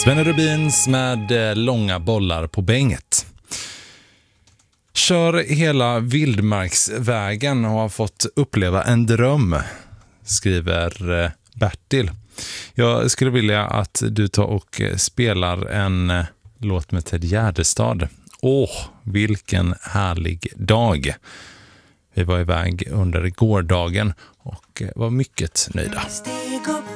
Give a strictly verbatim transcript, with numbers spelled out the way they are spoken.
Svenne Rubins med eh, långa bollar på bänget. Kör hela vildmarksvägen och har fått uppleva en dröm, skriver eh, Bertil. Jag skulle vilja att du tar och spelar en eh, låt med Ted Gärdestad. Åh, vilken härlig dag. Vi var iväg under gårdagen och var mycket nöjda.